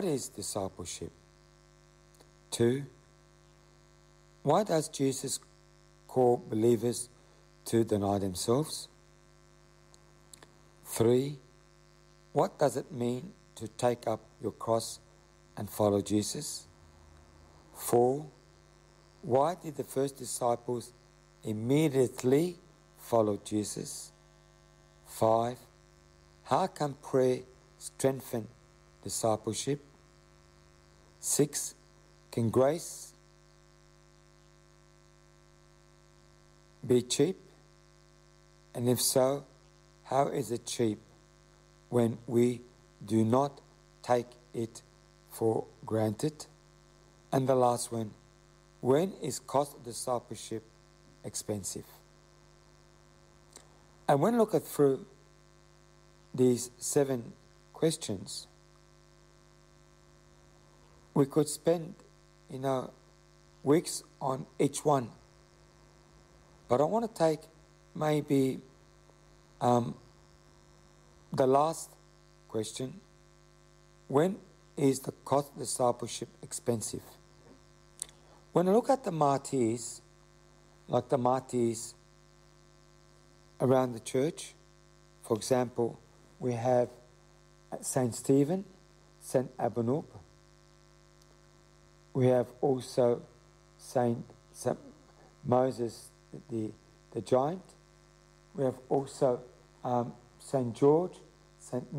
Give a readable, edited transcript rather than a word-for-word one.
is discipleship? 2. Why does Jesus call believers to deny themselves? 3. What does it mean to take up your cross and follow Jesus? 4. Why did the first disciples immediately follow Jesus? 5. How can prayer strengthen discipleship? 6. Can grace be cheap? And if so, how is it cheap when we do not take it for granted? And the last one, when is cost of discipleship expensive? And when looking through these 7 questions, we could spend, weeks on each one. But I want to take maybe the last question, when is the cost of discipleship expensive? When I look at the martyrs, like the martyrs around the church, for example, we have Saint Stephen, Saint Abunub. We have also Saint Moses the giant. We have also Saint George, Saint